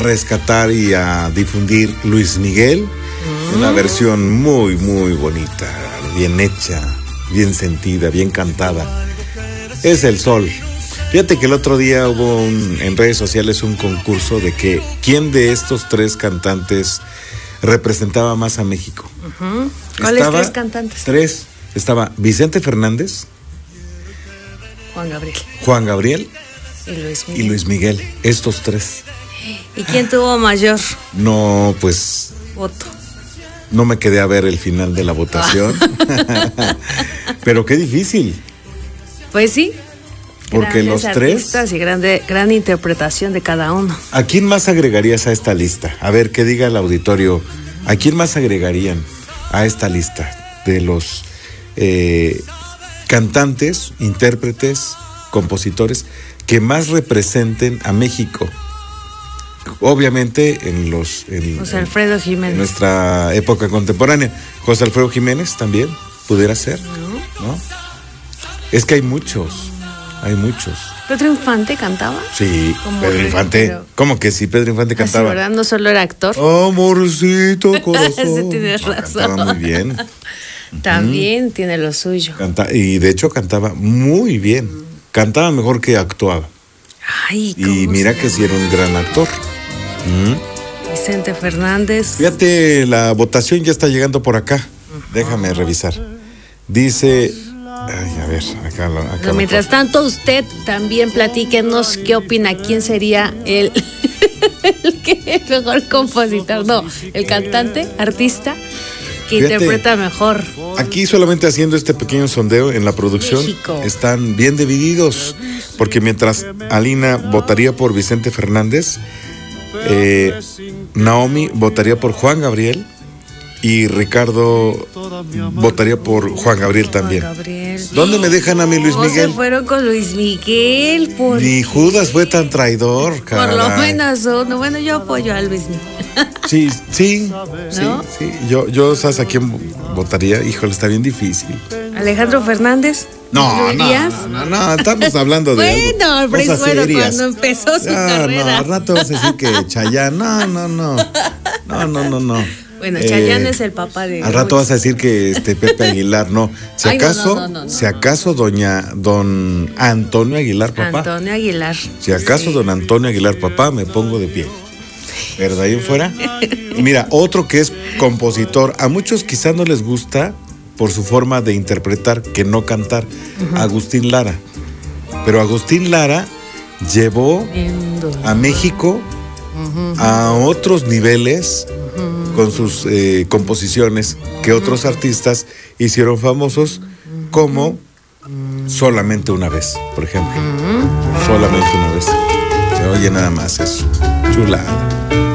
rescatar y a difundir Luis Miguel. Una versión muy, muy bonita, bien hecha, bien sentida, bien cantada. Es El Sol. Fíjate que el otro día hubo en redes sociales un concurso de que quién de estos tres cantantes representaba más a México. ¿Cuáles tres cantantes? Tres. Estaba Vicente Fernández, Juan Gabriel y Luis Miguel. Estos tres. ¿Y quién tuvo mayor? No, pues voto. No me quedé a ver el final de la votación. Pero qué difícil. Pues sí. Porque los tres. Y gran interpretación de cada uno. ¿A quién más agregarías a esta lista? A ver, que diga el auditorio. ¿A quién más agregarían a esta lista de los cantantes, intérpretes, compositores que más representen a México? Obviamente José Alfredo Jiménez. En nuestra época contemporánea. José Alfredo Jiménez también pudiera ser, ¿no? Es que hay muchos. ¿Pedro Infante cantaba? Sí, Pedro Infante. Pero... ¿Cómo que sí? Pedro Infante cantaba. ¿verdad? No solo era actor. Amorcito, corazón. Sí, tienes razón. Cantaba muy bien. También tiene lo suyo. Y de hecho cantaba muy bien. Cantaba mejor que actuaba. Ay, y mira que sí era un gran actor. Vicente Fernández. Fíjate, la votación ya está llegando por acá. Déjame revisar. Dice... Ay, a ver, acá Pero mientras tanto, usted también platíquenos qué opina, quién sería el mejor compositor, el cantante, artista que interpreta mejor. Aquí solamente haciendo este pequeño sondeo en la producción, México. Están bien divididos, porque mientras Alina votaría por Vicente Fernández, Naomi votaría por Juan Gabriel. Y Ricardo votaría por Juan Gabriel también. ¿Dónde me dejan a mí Luis Miguel? Se fueron con Luis Miguel. Ni Judas fue tan traidor, caray. Por lo menos uno. Bueno, yo apoyo a Luis Miguel. Sí. Yo ¿sabes a quién votaría? Híjole, está bien difícil. Alejandro Fernández. No, estamos hablando de bueno, cuando empezó su carrera. No, al rato vas a decir que Chayanne. No. Bueno, Chayanne es el papá de... Al rato vas a decir que Pepe Aguilar, no. Si acaso don Antonio Aguilar, papá. Antonio Aguilar. Si acaso don Antonio Aguilar, papá, me pongo de pie. Pero de ahí en fuera. Mira, otro que es compositor. A muchos quizás no les gusta por su forma de interpretar, que no cantar. Agustín Lara. Pero Agustín Lara llevó a México a otros niveles con sus composiciones que otros artistas hicieron famosos, como Solamente una vez, por ejemplo. Solamente una vez. Se oye nada más eso. Chulada.